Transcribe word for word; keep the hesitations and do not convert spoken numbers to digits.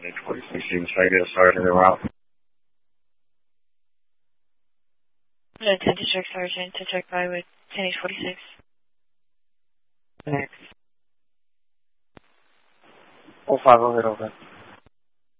ten forty-six, you can try to get a sergeant en route. ten District Sergeant to check by with ten forty-six. Thanks. oh five, over, over.